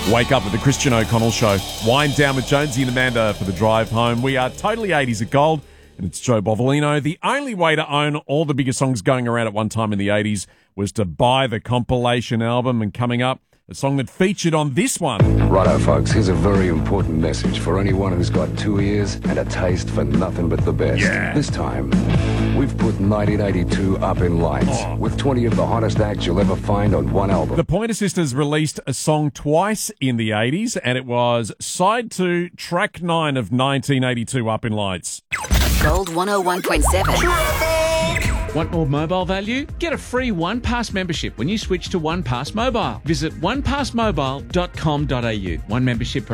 Wake up with the Christian O'Connell Show. Wind down with Jonesy and Amanda for the drive home. We are totally 80s at Gold, and it's Joe Bovolino. The only way to own all the biggest songs going around at one time in the 80s was to buy the compilation album. And coming up, a song that featured on this one. Righto, folks, here's a very important message for anyone who's got 2 ears and a taste for nothing but the best. Yeah. This time, we've put 1982 up in lights with 20 of the hottest acts you'll ever find on one album. The Pointer Sisters released a song twice in the 80s, and it was side 2, track 9 of 1982 Up in Lights. Gold 101.7. Want more mobile value? Get a free OnePass membership when you switch to OnePass Mobile. Visit onepassmobile.com.au. One membership per